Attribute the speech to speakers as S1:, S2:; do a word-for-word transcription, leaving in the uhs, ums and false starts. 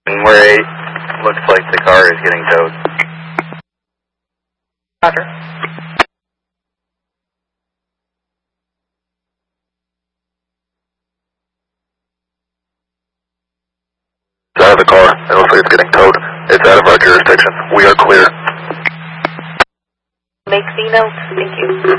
S1: We're eight. Looks like the car is getting towed.
S2: Roger.
S1: It's out of the car. It looks like it's getting towed. It's out of our jurisdiction. We are clear.
S2: Make the notes. Thank you.